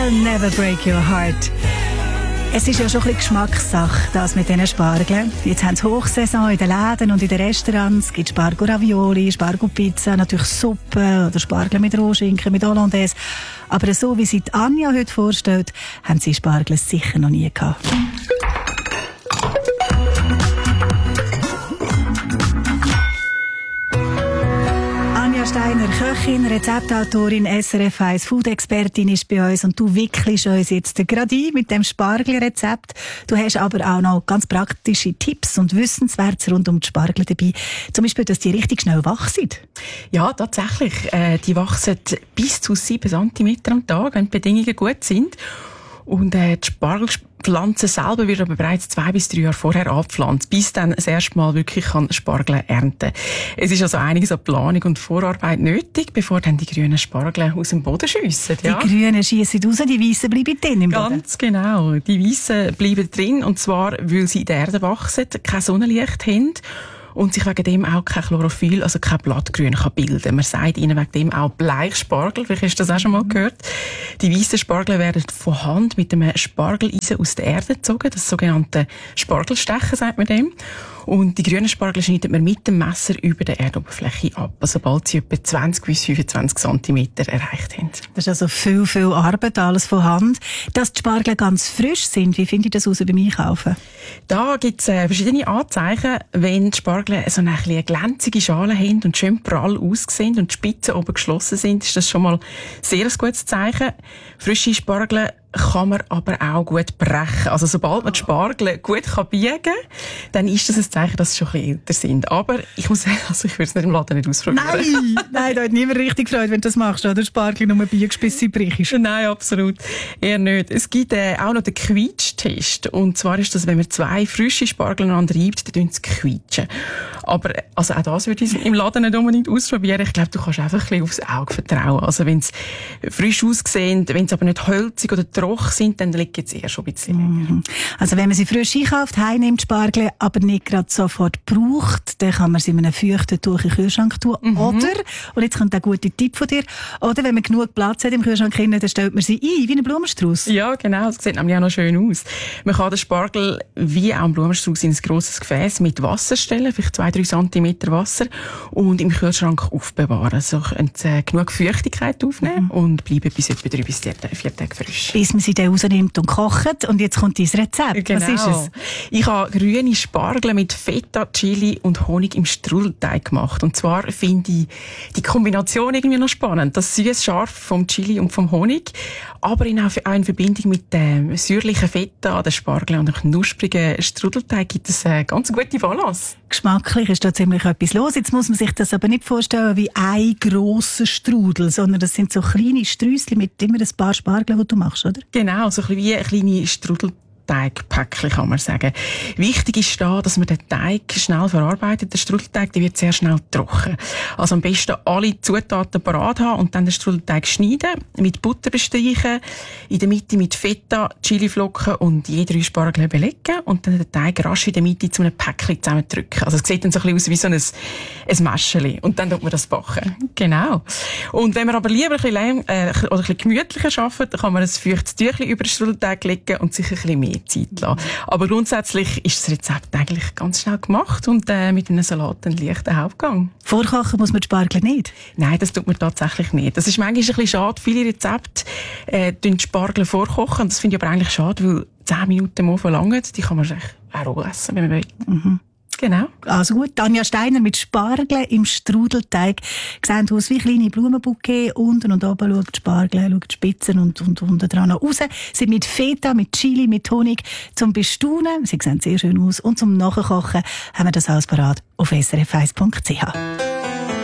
Never break your heart. Es ist ja schon ein bisschen Geschmackssache, das mit diesen Spargeln. Jetzt haben sie Hochsaison in den Läden und in den Restaurants. Es gibt Spargel-Ravioli, Spargel-Pizza, natürlich Suppe oder Spargel mit Rohschinken, mit Hollandaise. Aber so wie sie die Anja heute vorstellt, haben sie Spargel sicher noch nie gehabt. Steiner, Köchin, Rezeptautorin, SRF 1 Food-Expertin ist bei uns und du wickelst uns jetzt gerade ein mit dem Spargelrezept. Du hast aber auch noch ganz praktische Tipps und Wissenswertes rund um die Spargel dabei. Zum Beispiel, dass die richtig schnell wach sind. Ja, tatsächlich. Die wachsen bis zu 7 cm am Tag, wenn die Bedingungen gut sind. Und die Spargelpflanze selber wird aber bereits 2 bis 3 Jahre vorher angepflanzt, bis dann das erste Mal wirklich Spargel ernten kann. Es ist also einiges an Planung und Vorarbeit nötig, bevor dann die grünen Spargel aus dem Boden schiessen. Ja. Die grünen schiessen raus, die weißen bleiben drin im Boden. Ganz genau. Die weißen bleiben drin, und zwar, weil sie in der Erde wachsen, kein Sonnenlicht haben und sich wegen dem auch kein Chlorophyll, also kein Blattgrün bilden kann. Man sagt ihnen wegen dem auch Bleichspargel. Vielleicht hast du das auch schon mal gehört. Die weißen Spargel werden von Hand mit einem Spargeleisen aus der Erde gezogen. Das sogenannte Spargelstechen, sagt man dem. Und die grünen Spargel schneidet man mit dem Messer über der Erdoberfläche ab, sobald sie etwa 20 bis 25 cm erreicht haben. Das ist also viel Arbeit, alles von Hand. Dass die Spargel ganz frisch sind, wie finde ich das beim Einkaufen? Da gibt es verschiedene Anzeichen. Wenn die Spargel so eine glänzige Schale haben und schön prall aussehen und die Spitzen oben geschlossen sind, ist das schon mal sehr ein gutes Zeichen. Frische Spargel kann man aber auch gut brechen. Also sobald man die Spargel gut biegen kann, dann ist das ein Zeichen, dass sie schon ein bisschen älter sind. Aber ich muss sagen, ich würde es nicht im Laden nicht ausprobieren. Nein, da hat niemand richtig Freude, wenn du das machst, oder? Spargel nur biegst, bis sie brichst. Nein, absolut. Eher nicht. Es gibt auch noch den Quietsch-Test. Und zwar ist das, wenn man 2 frische Spargel aneinander reibt, dann tun sie quietschen. Aber also auch das würde ich im Laden nicht unbedingt ausprobieren. Ich glaube, du kannst einfach ein bisschen aufs Auge vertrauen. Also wenn sie frisch aussehen, wenn sie aber nicht hölzig oder trocken sind, dann liegt es eher schon ein bisschen länger. Also wenn man sie frisch einkauft, heimnimmt Spargel, aber nicht gerade sofort braucht, dann kann man sie in einem feuchten Tuch in den Kühlschrank tun. Oder, und jetzt kommt der gute Tipp von dir, oder wenn man genug Platz hat im Kühlschrank, dann stellt man sie ein, wie einen Blumenstrauß. Ja, genau. Das sieht nämlich auch noch schön aus. Man kann den Spargel wie auch einen Blumenstrauß in ein grosses Gefäß mit Wasser stellen, vielleicht 2-3 cm Wasser, und im Kühlschrank aufbewahren. So genug Feuchtigkeit aufnehmen und bleiben bis etwa 3 bis 4 Tage frisch. Bis man sie dann rausnimmt und kocht. Und jetzt kommt dein Rezept. Genau. Was ist es? Ich habe grüne Spargel mit Feta, Chili und Honig im Strudelteig gemacht. Und zwar finde ich die Kombination irgendwie noch spannend. Das süß-scharf vom Chili und vom Honig, aber auch in Verbindung mit dem säuerlichen Feta, den Spargel und einem knusprigen Strudelteig gibt es eine ganz gute Balance. Geschmacklich ist da ziemlich etwas los. Jetzt muss man sich das aber nicht vorstellen wie ein grosser Strudel, sondern das sind so kleine Sträusschen mit immer ein paar Spargeln, die du machst, oder? Genau, so ein bisschen wie eine kleine Strudelteigpäckchen, kann man sagen. Wichtig ist da, dass man den Teig schnell verarbeitet. Der Strudelteig, der wird sehr schnell trocken. Also am besten alle Zutaten parat haben und dann den Strudelteig schneiden, mit Butter bestreichen, in der Mitte mit Feta, Chiliflocken und je 3 Spargel belegen und dann den Teig rasch in der Mitte zu einem Päckchen zusammendrücken. Also es sieht dann so ein bisschen aus wie so ein Mäscheli. Und dann tut man das backen. Genau. Und wenn man aber lieber ein bisschen gemütlicher arbeitet, dann kann man ein feuchtes Tüchlein über den Strudelteig legen und sich ein bisschen mehr Zeit lassen. Aber grundsätzlich ist das Rezept eigentlich ganz schnell gemacht und mit einem Salat einen leichten Hauptgang. Vorkochen muss man die Spargel nicht? Nein, das tut man tatsächlich nicht. Das ist manchmal ein bisschen schade. Viele Rezepte tun die Spargel vorkochen. Das finde ich aber eigentlich schade, weil 10 Minuten mal verlangen, die kann man sich auch roh essen, wenn man will. Genau. Also gut, Anja Steiner mit Spargel im Strudelteig. Sehen aus wie kleine Blumenbouquet. Unten und oben schaut die Spargel, schaut die Spitzen und unten dran noch raus. Sind mit Feta, mit Chili, mit Honig zum Bestaunen. Sie sehen sehr schön aus. Und zum Nachkochen haben wir das alles parat auf srf1.ch.